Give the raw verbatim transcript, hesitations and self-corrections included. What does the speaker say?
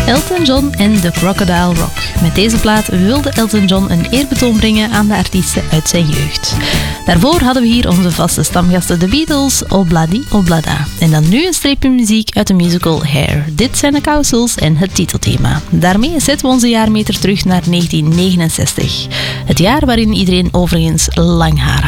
Elton John en The Crocodile Rock. Met deze plaat wilde Elton John een eerbetoon brengen aan de artiesten uit zijn jeugd. Daarvoor hadden we hier onze vaste stamgasten, de Beatles, Obladi Oblada. En dan nu een streepje muziek uit de musical Hair. Dit zijn de Cowsills en het titelthema. Daarmee zetten we onze jaarmeter terug naar negentien negenenzestig. Het jaar waarin iedereen overigens lang haar had.